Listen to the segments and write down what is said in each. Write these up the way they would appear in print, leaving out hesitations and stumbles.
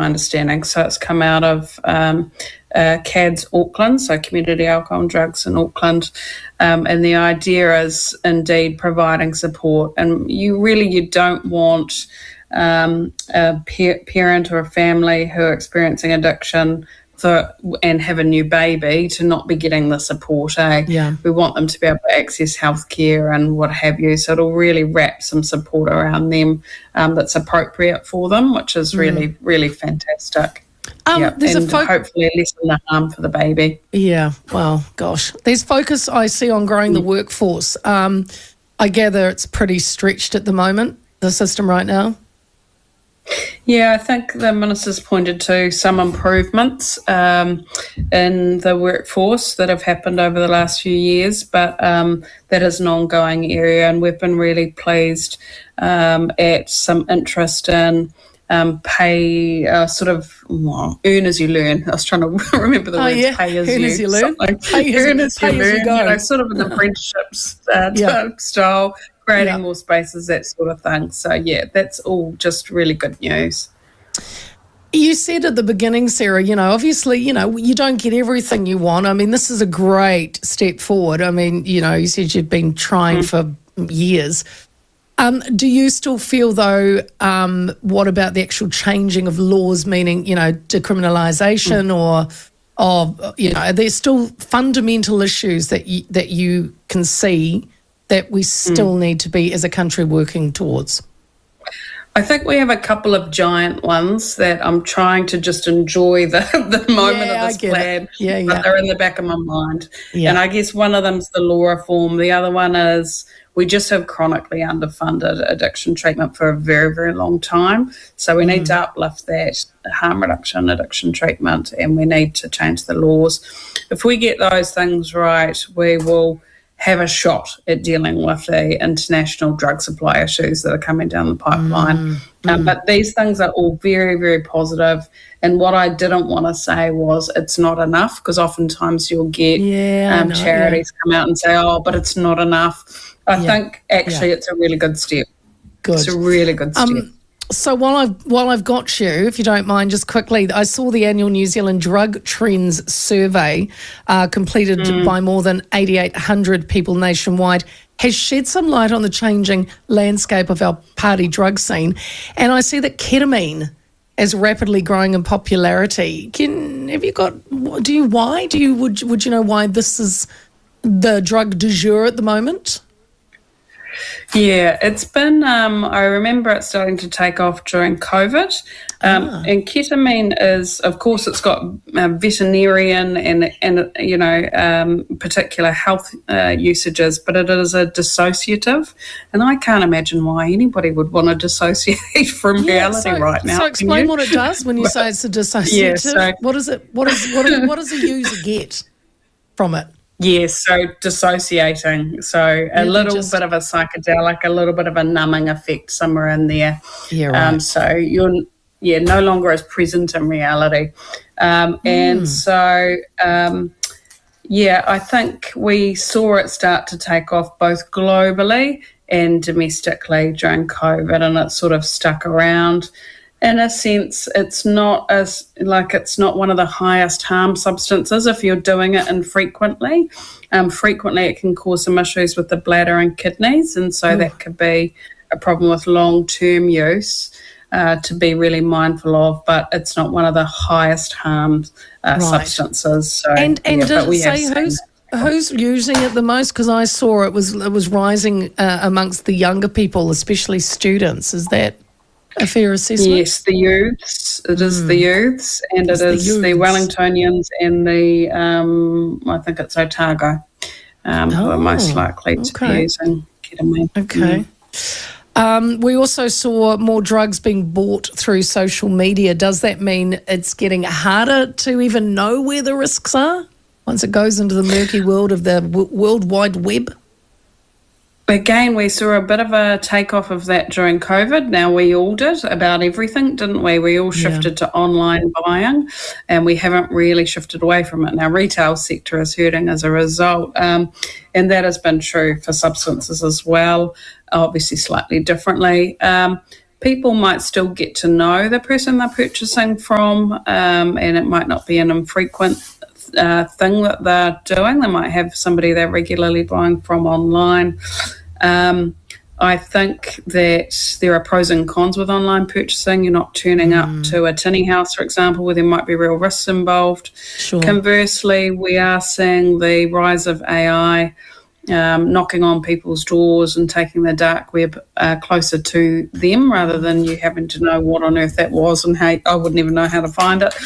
understanding. So it's come out of CADS Auckland, so Community Alcohol and Drugs in Auckland, and the idea is indeed providing support. And you don't want a parent or a family who are experiencing addiction and have a new baby to not be getting the support. Yeah. We want them to be able to access healthcare and what have you. So it'll really wrap some support around them that's appropriate for them, which is really, really fantastic. There's and hopefully lessen the harm for the baby. Yeah, well, gosh. There's focus I see on growing the workforce. I gather it's pretty stretched at the moment, the system right now. Yeah, I think the Minister's pointed to some improvements in the workforce that have happened over the last few years, but that is an ongoing area, and we've been really pleased at some interest in pay, earn as you learn. I was trying to remember the words, pay as earn as you learn. Earn as you learn, sort of an apprenticeships style, creating more spaces, that sort of thing. So, that's all just really good news. You said at the beginning, Sarah, obviously, you don't get everything you want. I mean, this is a great step forward. I mean, you said you've been trying for years. Do you still feel, though, what about the actual changing of laws, meaning, decriminalisation or there's still fundamental issues that you can see that we still need to be, as a country, working towards? I think we have a couple of giant ones that I'm trying to just enjoy the moment of this plan, but they're in the back of my mind. Yeah. And I guess one of them's the law reform. The other one is we just have chronically underfunded addiction treatment for a very, very long time. So we need to uplift that harm reduction, addiction treatment, and we need to change the laws. If we get those things right, we will have a shot at dealing with the international drug supply issues that are coming down the pipeline. But these things are all very, very positive. And what I didn't want to say was it's not enough, because oftentimes you'll get charities come out and say, but it's not enough. I think actually it's a really good step. It's a really good step. So while I've got you, if you don't mind, just quickly, I saw the annual New Zealand Drug Trends survey completed by more than 8,800 people nationwide has shed some light on the changing landscape of our party drug scene. And I see that ketamine is rapidly growing in popularity. Would you know why this is the drug du jour at the moment? Yeah, it's been, I remember it starting to take off during COVID. And ketamine is, of course, it's got veterinarian and particular health usages, but it is a dissociative. And I can't imagine why anybody would want to dissociate from reality right now. So explain what it does when you say it's a dissociative. Yeah, what is it? What does a user get from it? Yes, so dissociating. So a little bit of a psychedelic, a little bit of a numbing effect somewhere in there. Yeah, right. So you're no longer as present in reality. And so, I think we saw it start to take off both globally and domestically during COVID, and it sort of stuck around. In a sense, it's not one of the highest harm substances if you're doing it infrequently. Frequently, it can cause some issues with the bladder and kidneys, and so that could be a problem with long-term use to be really mindful of. But it's not one of the highest harmed substances. So, did it say who's using it the most? Because I saw it was rising amongst the younger people, especially students. Is that a fair assessment? Yes, the youths. It is the youths, and it is the Wellingtonians and the, I think it's Otago, who are most likely to be using ketamine. Okay. We also saw more drugs being bought through social media. Does that mean it's getting harder to even know where the risks are once it goes into the murky world of the World Wide Web? Again, we saw a bit of a takeoff of that during COVID. Now, we all did about everything, didn't we? We all shifted to online buying, and we haven't really shifted away from it. Now, retail sector is hurting as a result, and that has been true for substances as well, obviously slightly differently. people might still get to know the person they're purchasing from, and it might not be an infrequent thing that they're doing. They might have somebody they're regularly buying from online. I think that there are pros and cons with online purchasing. You're not turning up to a tinny house, for example, where there might be real risks involved. Sure. Conversely, we are seeing the rise of AI knocking on people's doors and taking the dark web closer to them, rather than you having to know what on earth that was, and hey, I wouldn't even know how to find it.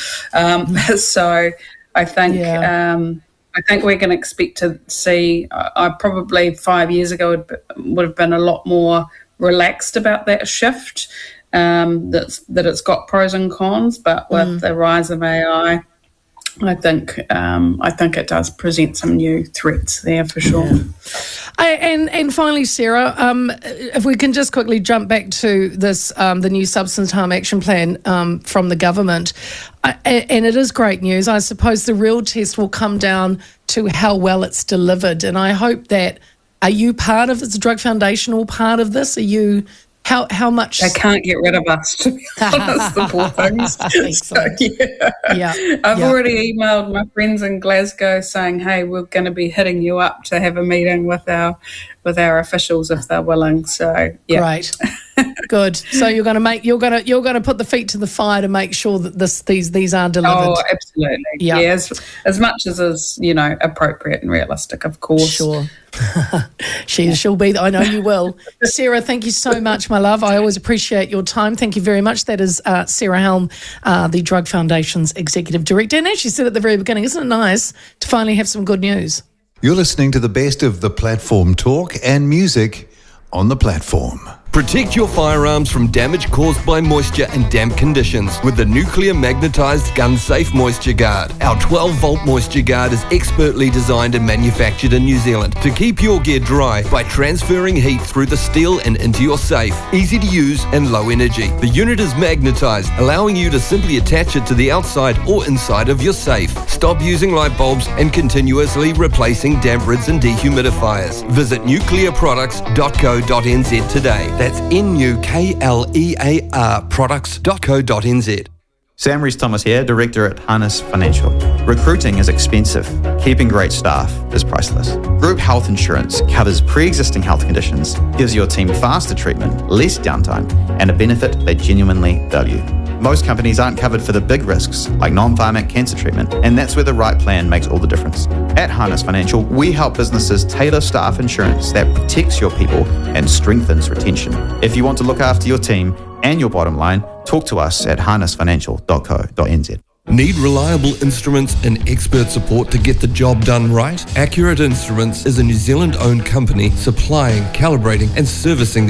So I think I think we can expect to see, I probably 5 years ago would have been a lot more relaxed about that shift, that it's got pros and cons, but with the rise of AI, I think it does present some new threats there for sure. Yeah. And finally, Sarah, if we can just quickly jump back to this, the new Substance Harm Action Plan from the government, and it is great news. I suppose the real test will come down to how well it's delivered, and I hope that, are you part of, is the Drug Foundation all part of this? Are you... How much... They can't get rid of us, to be honest, the poor things. So, I've already emailed my friends in Glasgow saying, hey, we're going to be hitting you up to have a meeting with our officials if they're willing. So, yeah. Right. Good. So you're going to put the feet to the fire to make sure that these are delivered. Oh, absolutely. Yeah. As much as is, appropriate and realistic, of course. Sure. She'll be. I know you will. Sarah, thank you so much, my love. I always appreciate your time. Thank you very much. That is Sarah Helm, the Drug Foundation's Executive Director. And as she said at the very beginning, isn't it nice to finally have some good news? You're listening to the best of the platform talk and music on the platform. Protect your firearms from damage caused by moisture and damp conditions with the Nuclear Magnetized Gun Safe Moisture Guard. Our 12-volt moisture guard is expertly designed and manufactured in New Zealand to keep your gear dry by transferring heat through the steel and into your safe. Easy to use and low energy. The unit is magnetized, allowing you to simply attach it to the outside or inside of your safe. Stop using light bulbs and continuously replacing damp rids and dehumidifiers. Visit nuclearproducts.co.nz today. That's NUKLEAR products.co.nz. Sam Rees-Thomas here, Director at Harness Financial. Recruiting is expensive. Keeping great staff is priceless. Group health insurance covers pre-existing health conditions, gives your team faster treatment, less downtime, and a benefit they genuinely value. Most companies aren't covered for the big risks, like non-pharmac cancer treatment, and that's where the right plan makes all the difference. At Harness Financial, we help businesses tailor staff insurance that protects your people and strengthens retention. If you want to look after your team and your bottom line, talk to us at harnessfinancial.co.nz. Need reliable instruments and expert support to get the job done right? Accurate Instruments is a New Zealand-owned company supplying, calibrating and servicing the